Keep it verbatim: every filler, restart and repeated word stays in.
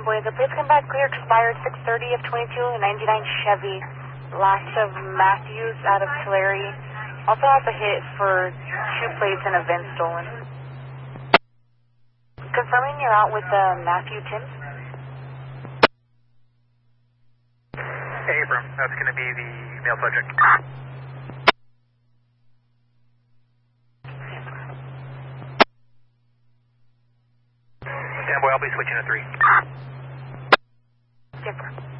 Boy. The plates come back clear, expired six thirty of twenty-two, ninety-nine Chevy. Last of Matthews out of Tulare. Also has a hit for two plates and a V I N stolen. Confirming you're out with uh, Matthew Timms. Abram, that's going to be the male subject. Stand by, I'll be switching to three. Skipper.